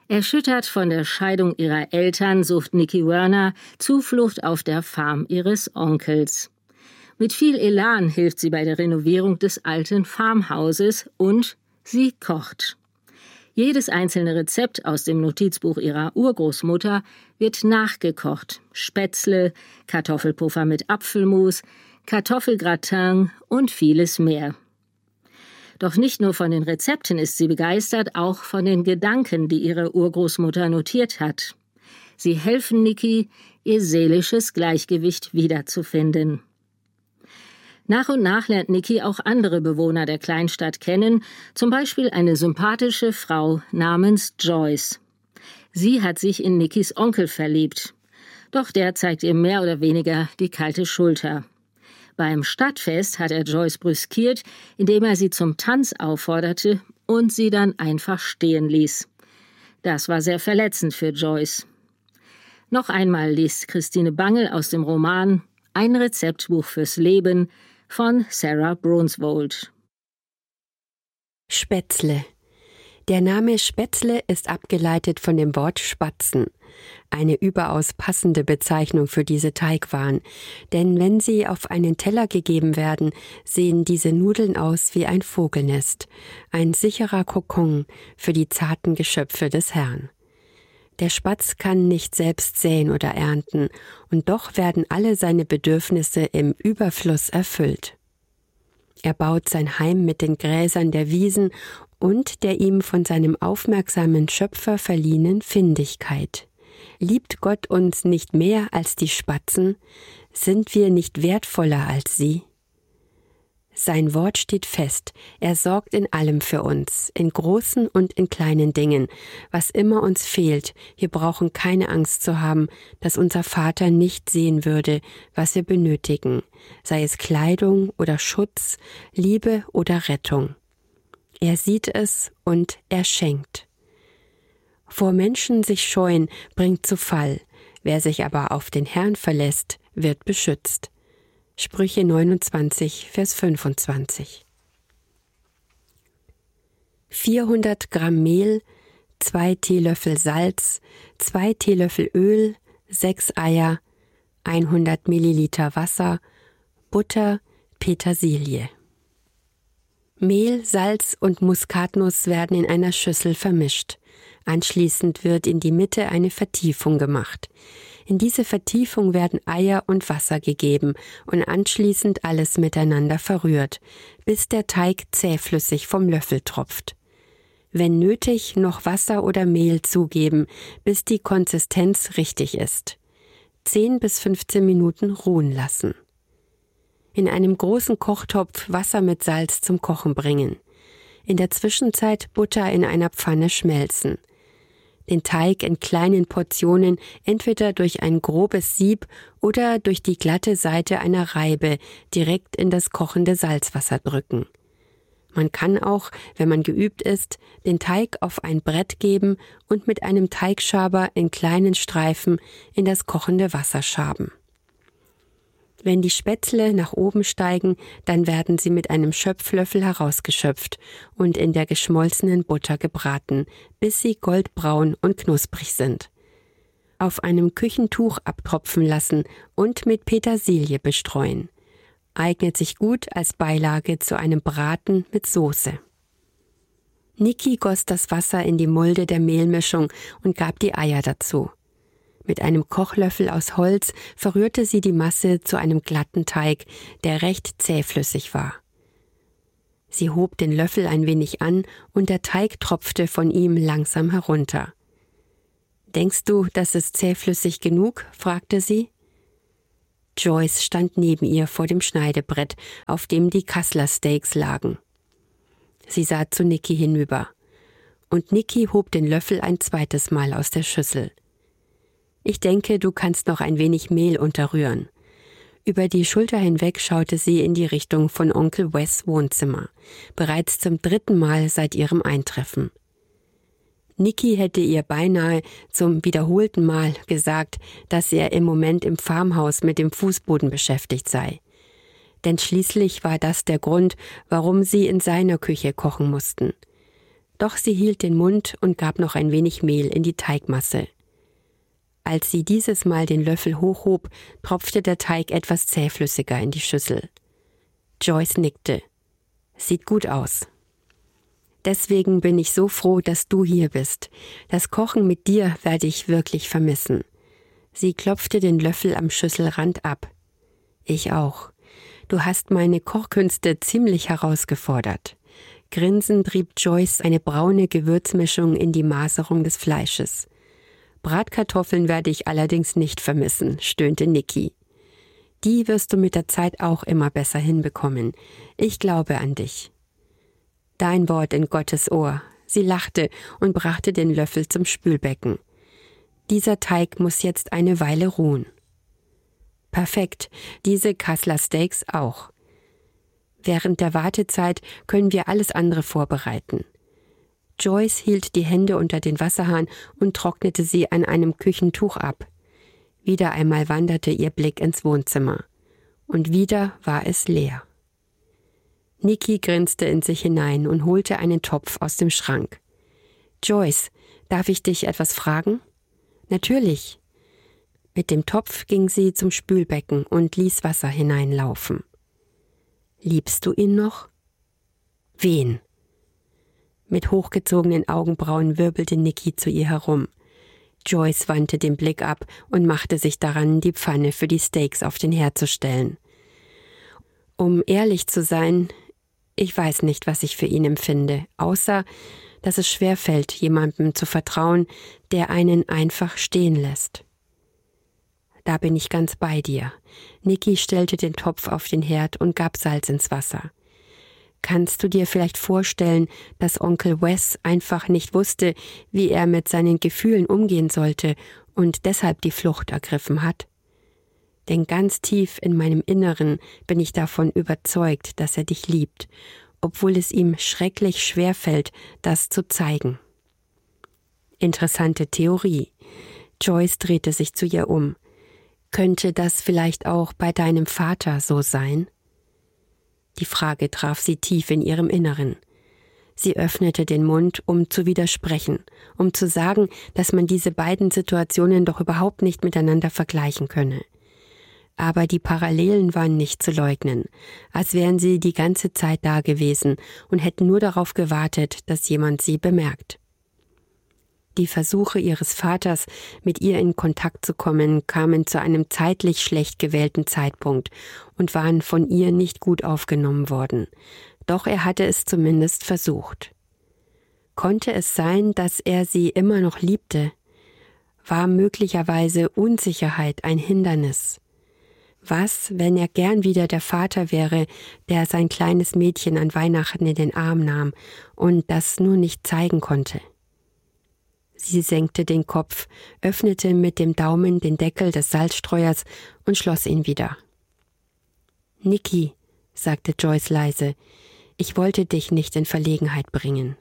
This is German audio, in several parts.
Erschüttert von der Scheidung ihrer Eltern sucht Nikki Werner Zuflucht auf der Farm ihres Onkels. Mit viel Elan hilft sie bei der Renovierung des alten Farmhauses und sie kocht. Jedes einzelne Rezept aus dem Notizbuch ihrer Urgroßmutter wird nachgekocht. Spätzle, Kartoffelpuffer mit Apfelmus, Kartoffelgratin und vieles mehr. Doch nicht nur von den Rezepten ist sie begeistert, auch von den Gedanken, die ihre Urgroßmutter notiert hat. Sie helfen Nikki, ihr seelisches Gleichgewicht wiederzufinden. Nach und nach lernt Nikki auch andere Bewohner der Kleinstadt kennen, zum Beispiel eine sympathische Frau namens Joyce. Sie hat sich in Nickys Onkel verliebt. Doch der zeigt ihr mehr oder weniger die kalte Schulter. Beim Stadtfest hat er Joyce brüskiert, indem er sie zum Tanz aufforderte und sie dann einfach stehen ließ. Das war sehr verletzend für Joyce. Noch einmal liest Christine Bangel aus dem Roman Ein Rezeptbuch fürs Leben von Sarah Brunswold. Spätzle. Der Name Spätzle ist abgeleitet von dem Wort Spatzen. Eine überaus passende Bezeichnung für diese Teigwaren, denn wenn sie auf einen Teller gegeben werden, sehen diese Nudeln aus wie ein Vogelnest, ein sicherer Kokon für die zarten Geschöpfe des Herrn. Der Spatz kann nicht selbst säen oder ernten, und doch werden alle seine Bedürfnisse im Überfluss erfüllt. Er baut sein Heim mit den Gräsern der Wiesen und der ihm von seinem aufmerksamen Schöpfer verliehenen Findigkeit. Liebt Gott uns nicht mehr als die Spatzen? Sind wir nicht wertvoller als sie? Sein Wort steht fest, er sorgt in allem für uns, in großen und in kleinen Dingen, was immer uns fehlt. Wir brauchen keine Angst zu haben, dass unser Vater nicht sehen würde, was wir benötigen, sei es Kleidung oder Schutz, Liebe oder Rettung. Er sieht es und er schenkt. Vor Menschen sich scheuen, bringt zu Fall, wer sich aber auf den Herrn verlässt, wird beschützt. Sprüche 29, Vers 25. 400 Gramm Mehl, 2 Teelöffel Salz, 2 Teelöffel Öl, 6 Eier, 100 Milliliter Wasser, Butter, Petersilie. Mehl, Salz und Muskatnuss werden in einer Schüssel vermischt. Anschließend wird in die Mitte eine Vertiefung gemacht. In diese Vertiefung werden Eier und Wasser gegeben und anschließend alles miteinander verrührt, bis der Teig zähflüssig vom Löffel tropft. Wenn nötig, noch Wasser oder Mehl zugeben, bis die Konsistenz richtig ist. 10 bis 15 Minuten ruhen lassen. In einem großen Kochtopf Wasser mit Salz zum Kochen bringen. In der Zwischenzeit Butter in einer Pfanne schmelzen. Den Teig in kleinen Portionen entweder durch ein grobes Sieb oder durch die glatte Seite einer Reibe direkt in das kochende Salzwasser drücken. Man kann auch, wenn man geübt ist, den Teig auf ein Brett geben und mit einem Teigschaber in kleinen Streifen in das kochende Wasser schaben. Wenn die Spätzle nach oben steigen, dann werden sie mit einem Schöpflöffel herausgeschöpft und in der geschmolzenen Butter gebraten, bis sie goldbraun und knusprig sind. Auf einem Küchentuch abtropfen lassen und mit Petersilie bestreuen. Eignet sich gut als Beilage zu einem Braten mit Soße. Nikki goss das Wasser in die Mulde der Mehlmischung und gab die Eier dazu. Mit einem Kochlöffel aus Holz verrührte sie die Masse zu einem glatten Teig, der recht zähflüssig war. Sie hob den Löffel ein wenig an und der Teig tropfte von ihm langsam herunter. »Denkst du, das ist zähflüssig genug?« fragte sie. Joyce stand neben ihr vor dem Schneidebrett, auf dem die Kassler-Steaks lagen. Sie sah zu Nikki hinüber. Und Nikki hob den Löffel ein zweites Mal aus der Schüssel. »Ich denke, du kannst noch ein wenig Mehl unterrühren.« Über die Schulter hinweg schaute sie in die Richtung von Onkel Wes' Wohnzimmer, bereits zum 3. Mal seit ihrem Eintreffen. Nikki hätte ihr beinahe zum wiederholten Mal gesagt, dass er im Moment im Farmhaus mit dem Fußboden beschäftigt sei. Denn schließlich war das der Grund, warum sie in seiner Küche kochen mussten. Doch sie hielt den Mund und gab noch ein wenig Mehl in die Teigmasse. Als sie dieses Mal den Löffel hochhob, tropfte der Teig etwas zähflüssiger in die Schüssel. Joyce nickte. »Sieht gut aus.« »Deswegen bin ich so froh, dass du hier bist. Das Kochen mit dir werde ich wirklich vermissen.« Sie klopfte den Löffel am Schüsselrand ab. »Ich auch. Du hast meine Kochkünste ziemlich herausgefordert.« Grinsend trieb Joyce eine braune Gewürzmischung in die Maserung des Fleisches. »Bratkartoffeln werde ich allerdings nicht vermissen«, stöhnte Nikki. »Die wirst du mit der Zeit auch immer besser hinbekommen. Ich glaube an dich.« »Dein Wort in Gottes Ohr.« Sie lachte und brachte den Löffel zum Spülbecken. »Dieser Teig muss jetzt eine Weile ruhen.« »Perfekt, diese Kasseler Steaks auch. Während der Wartezeit können wir alles andere vorbereiten.« Joyce hielt die Hände unter den Wasserhahn und trocknete sie an einem Küchentuch ab. Wieder einmal wanderte ihr Blick ins Wohnzimmer. Und wieder war es leer. Nikki grinste in sich hinein und holte einen Topf aus dem Schrank. »Joyce, darf ich dich etwas fragen?« »Natürlich.« Mit dem Topf ging sie zum Spülbecken und ließ Wasser hineinlaufen. »Liebst du ihn noch?« »Wen?« Mit hochgezogenen Augenbrauen wirbelte Nikki zu ihr herum. Joyce wandte den Blick ab und machte sich daran, die Pfanne für die Steaks auf den Herd zu stellen. Um ehrlich zu sein, ich weiß nicht, was ich für ihn empfinde, außer, dass es schwerfällt, jemandem zu vertrauen, der einen einfach stehen lässt. Da bin ich ganz bei dir. Nikki stellte den Topf auf den Herd und gab Salz ins Wasser. Kannst du dir vielleicht vorstellen, dass Onkel Wes einfach nicht wusste, wie er mit seinen Gefühlen umgehen sollte und deshalb die Flucht ergriffen hat? Denn ganz tief in meinem Inneren bin ich davon überzeugt, dass er dich liebt, obwohl es ihm schrecklich schwer fällt, das zu zeigen. Interessante Theorie. Joyce drehte sich zu ihr um. Könnte das vielleicht auch bei deinem Vater so sein? Die Frage traf sie tief in ihrem Inneren. Sie öffnete den Mund, um zu widersprechen, um zu sagen, dass man diese beiden Situationen doch überhaupt nicht miteinander vergleichen könne. Aber die Parallelen waren nicht zu leugnen, als wären sie die ganze Zeit da gewesen und hätten nur darauf gewartet, dass jemand sie bemerkt. Die Versuche ihres Vaters, mit ihr in Kontakt zu kommen, kamen zu einem zeitlich schlecht gewählten Zeitpunkt und waren von ihr nicht gut aufgenommen worden. Doch er hatte es zumindest versucht. Konnte es sein, dass er sie immer noch liebte? War möglicherweise Unsicherheit ein Hindernis? Was, wenn er gern wieder der Vater wäre, der sein kleines Mädchen an Weihnachten in den Arm nahm und das nur nicht zeigen konnte? Sie senkte den Kopf, öffnete mit dem Daumen den Deckel des Salzstreuers und schloss ihn wieder. »Nikki«, sagte Joyce leise, »ich wollte dich nicht in Verlegenheit bringen.«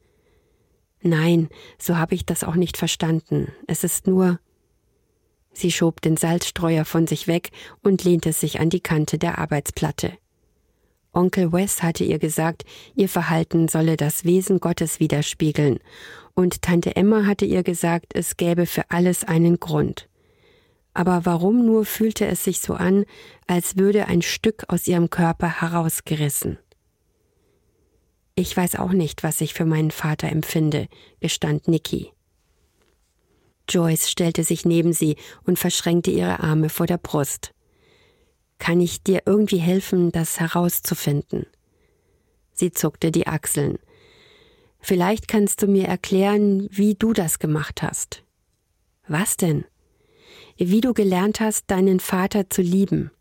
»Nein, so habe ich das auch nicht verstanden. Es ist nur...« Sie schob den Salzstreuer von sich weg und lehnte sich an die Kante der Arbeitsplatte. Onkel Wes hatte ihr gesagt, ihr Verhalten solle das Wesen Gottes widerspiegeln, und Tante Emma hatte ihr gesagt, es gäbe für alles einen Grund. Aber warum nur fühlte es sich so an, als würde ein Stück aus ihrem Körper herausgerissen? »Ich weiß auch nicht, was ich für meinen Vater empfinde«, gestand Nikki. Joyce stellte sich neben sie und verschränkte ihre Arme vor der Brust. »Kann ich dir irgendwie helfen, das herauszufinden?« Sie zuckte die Achseln. »Vielleicht kannst du mir erklären, wie du das gemacht hast.« »Was denn?« »Wie du gelernt hast, deinen Vater zu lieben.«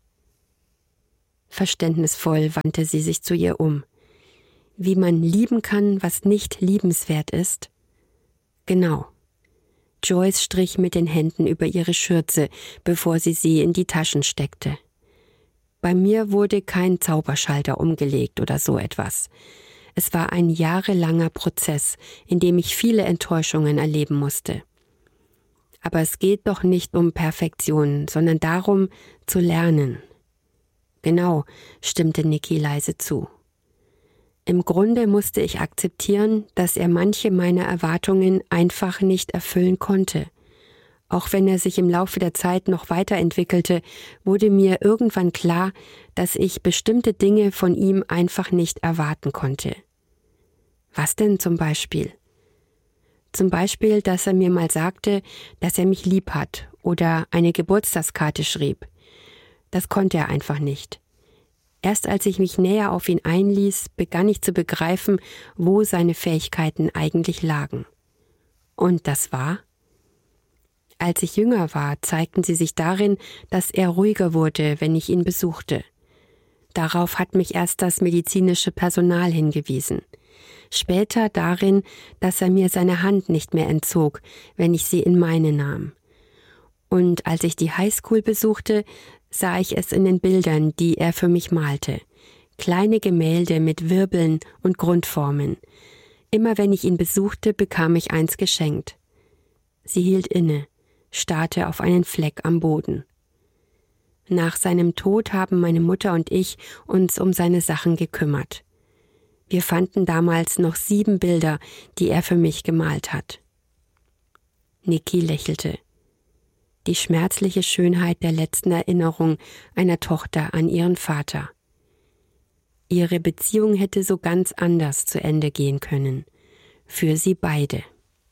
Verständnisvoll wandte sie sich zu ihr um. »Wie man lieben kann, was nicht liebenswert ist?« »Genau.« Joyce strich mit den Händen über ihre Schürze, bevor sie in die Taschen steckte. »Bei mir wurde kein Zauberschalter umgelegt oder so etwas. Es war ein jahrelanger Prozess, in dem ich viele Enttäuschungen erleben musste. Aber es geht doch nicht um Perfektion, sondern darum, zu lernen.« »Genau«, stimmte Nikki leise zu. Im Grunde musste ich akzeptieren, dass er manche meiner Erwartungen einfach nicht erfüllen konnte. Auch wenn er sich im Laufe der Zeit noch weiterentwickelte, wurde mir irgendwann klar, dass ich bestimmte Dinge von ihm einfach nicht erwarten konnte. Was denn zum Beispiel? Zum Beispiel, dass er mir mal sagte, dass er mich lieb hat oder eine Geburtstagskarte schrieb. Das konnte er einfach nicht. Erst als ich mich näher auf ihn einließ, begann ich zu begreifen, wo seine Fähigkeiten eigentlich lagen. Und das war? Als ich jünger war, zeigten sie sich darin, dass er ruhiger wurde, wenn ich ihn besuchte. Darauf hat mich erst das medizinische Personal hingewiesen. Später darin, dass er mir seine Hand nicht mehr entzog, wenn ich sie in meine nahm. Und als ich die Highschool besuchte, sah ich es in den Bildern, die er für mich malte. Kleine Gemälde mit Wirbeln und Grundformen. Immer wenn ich ihn besuchte, bekam ich eins geschenkt. Sie hielt inne, starrte auf einen Fleck am Boden. Nach seinem Tod haben meine Mutter und ich uns um seine Sachen gekümmert. Wir fanden damals noch 7 Bilder, die er für mich gemalt hat. Nikki lächelte. Die schmerzliche Schönheit der letzten Erinnerung einer Tochter an ihren Vater. Ihre Beziehung hätte so ganz anders zu Ende gehen können. Für sie beide.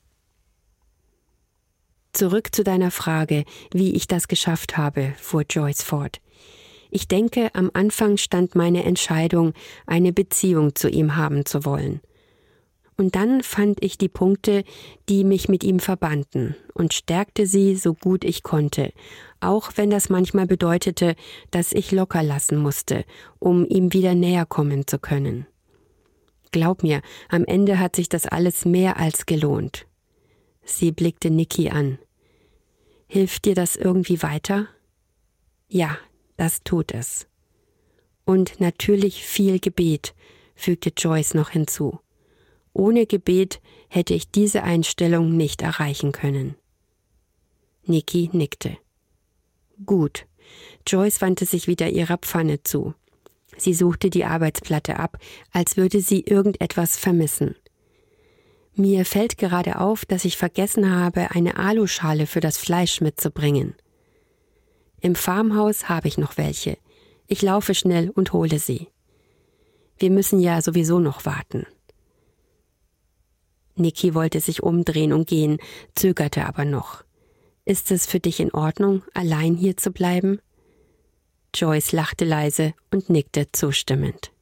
Zurück zu deiner Frage, wie ich das geschafft habe, fuhr Joyce fort. Ich denke, am Anfang stand meine Entscheidung, eine Beziehung zu ihm haben zu wollen. Und dann fand ich die Punkte, die mich mit ihm verbanden und stärkte sie so gut ich konnte, auch wenn das manchmal bedeutete, dass ich locker lassen musste, um ihm wieder näher kommen zu können. Glaub mir, am Ende hat sich das alles mehr als gelohnt. Sie blickte Nikki an. Hilft dir das irgendwie weiter? Ja, das tut es. Und natürlich viel Gebet, fügte Joyce noch hinzu. Ohne Gebet hätte ich diese Einstellung nicht erreichen können. Nikki nickte. Gut. Joyce wandte sich wieder ihrer Pfanne zu. Sie suchte die Arbeitsplatte ab, als würde sie irgendetwas vermissen. Mir fällt gerade auf, dass ich vergessen habe, eine Aluschale für das Fleisch mitzubringen. Im Farmhaus habe ich noch welche. Ich laufe schnell und hole sie. Wir müssen ja sowieso noch warten. Nikki wollte sich umdrehen und gehen, zögerte aber noch. Ist es für dich in Ordnung, allein hier zu bleiben? Joyce lachte leise und nickte zustimmend.